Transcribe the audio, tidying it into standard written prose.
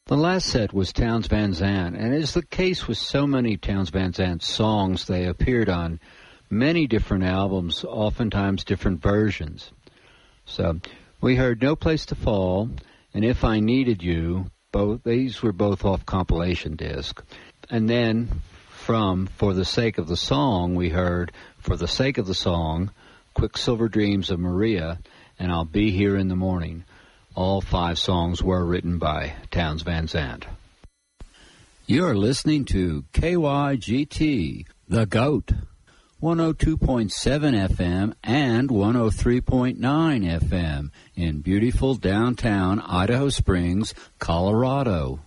The last set was Townes Van Zandt, and as the case with so many Townes Van Zandt songs, they appeared on many different albums, oftentimes different versions. So we heard No Place to Fall and If I Needed You. These were both off compilation disc. And then from For the Sake of the Song, we heard For the Sake of the Song, Quicksilver Dreams of Maria, and I'll Be Here in the Morning. All 5 songs were written by Townes Van Zandt. You're listening to KYGT, The GOAT, 102.7 FM and 103.9 FM in beautiful downtown Idaho Springs, Colorado.